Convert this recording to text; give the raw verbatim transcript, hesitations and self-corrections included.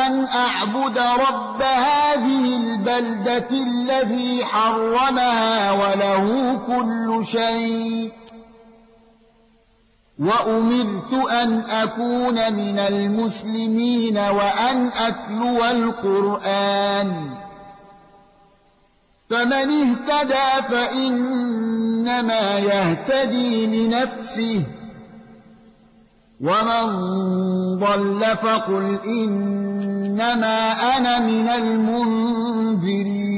أن أعبد رب هذه البلدة الذي حرمها وله كل شيء وأمرت أن أكون من المسلمين وأن أتلو القرآن فمن اهتدى فإنما يهتدي لنفسه ومن ضل فقل إنما أنا من المنذرين